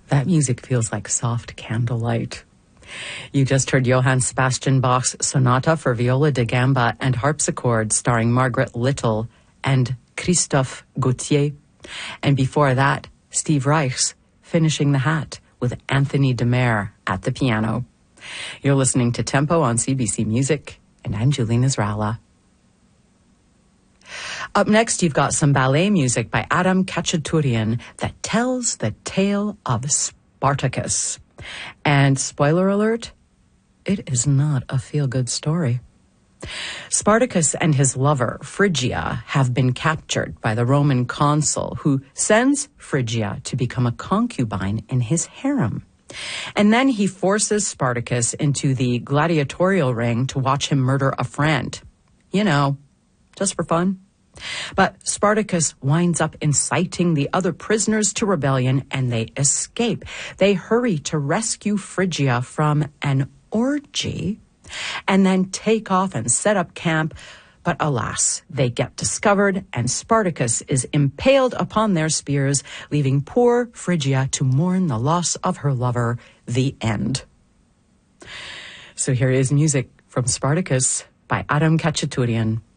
That music feels like soft candlelight. You just heard Johann Sebastian Bach's Sonata for Viola da Gamba and Harpsichord starring Margaret Little and Christophe Gauthier. And before that, Steve Reich's Finishing the Hat with Anthony DeMare at the piano. You're listening to Tempo on CBC Music, and I'm Julie Nasrallah. Up next, you've got some ballet music by Adam Khachaturian that tells the tale of Spartacus. And spoiler alert, it is not a feel-good story. Spartacus and his lover, Phrygia, have been captured by the Roman consul, who sends Phrygia to become a concubine in his harem. And then he forces Spartacus into the gladiatorial ring to watch him murder a friend. You know, just for fun. But Spartacus winds up inciting the other prisoners to rebellion, and they escape. They hurry to rescue Phrygia from an orgy and then take off and set up camp. But alas, they get discovered, and Spartacus is impaled upon their spears, leaving poor Phrygia to mourn the loss of her lover. The end. So here is music from Spartacus by Adam Khachaturian.